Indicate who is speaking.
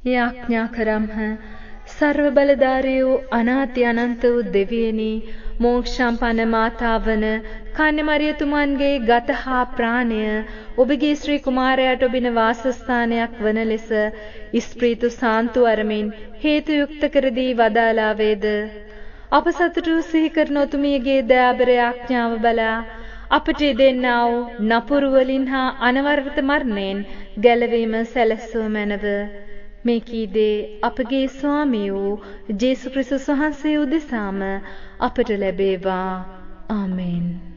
Speaker 1: යාඥා කරම්හ. සර්ව බලධාරී වූ අනාති අනන්ත වූ දෙවියනි, මෝක්ෂම්පන්න මාතාවන කන්‍යමරියතුමන්ගේ ගත හා ප්‍රාණය ඔබගේ ශ්‍රී කුමාරයාට ඔබින වාසස්ථානයක් වන ලෙස ස්ප්‍රීතු සාන්තු අරමින් හේතු යුක්ත කර දී වදාලා වේද. අප සතුටු සිහි කරන ඔතුමියගේ දයාබර යාඥාව බලා අපට දෙන්නා වූ නපුරු වලින් හා අනවරත මරණයෙන් ගැලවීම සැලැස්සුව මැනව. මේ කීදේ අපගේ ස්වාමී වූ ජේසු ක්‍රිස්තුස් වහන්සේ උදෙසාම අපට ලැබේවා. ආමෙන්.